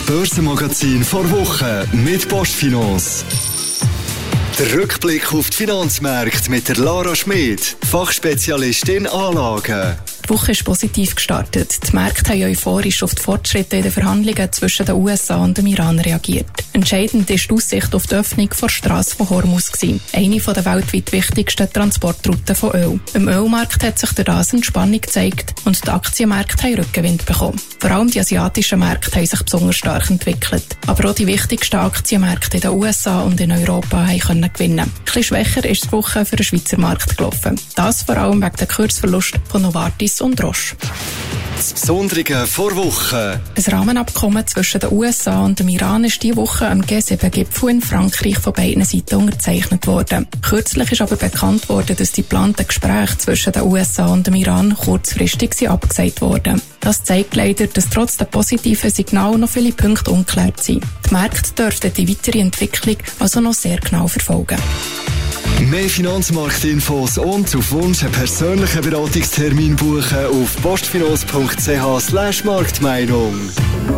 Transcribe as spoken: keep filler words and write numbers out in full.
Börsenmagazin vor Woche mit Postfinance. Der Rückblick auf die Finanzmärkte mit der Lara Schmid, Fachspezialistin Anlagen. Die Woche ist positiv gestartet. Die Märkte haben euphorisch auf die Fortschritte in den Verhandlungen zwischen den U S A und dem Iran reagiert. Entscheidend ist die Aussicht auf die Öffnung der Strasse von Hormuz gewesen, eine der weltweit wichtigsten Transportrouten von Öl. Im Ölmarkt hat sich durch das Entspannung gezeigt und die Aktienmärkte haben Rückenwind bekommen. Vor allem die asiatischen Märkte haben sich besonders stark entwickelt. Aber auch die wichtigsten Aktienmärkte in den U S A und in Europa haben können gewinnen. Ein bisschen schwächer ist die Woche für den Schweizer Markt gelaufen. Das vor allem wegen der Kursverlust von Novartis und Roche. Das Besondere vor Woche. Ein Rahmenabkommen zwischen den U S A und dem Iran ist diese Woche am G sieben Gipfel in Frankreich von beiden Seiten unterzeichnet worden. Kürzlich ist aber bekannt worden, dass die geplanten Gespräche zwischen den U S A und dem Iran kurzfristig abgesagt wurden. Das zeigt leider, dass trotz der positiven Signale noch viele Punkte ungeklärt sind. Die Märkte dürften die weitere Entwicklung also noch sehr genau verfolgen. Mehr Finanzmarktinfos und auf Wunsch einen persönlichen Beratungstermin buchen auf postfinance punkt c h slash Marktmeinung.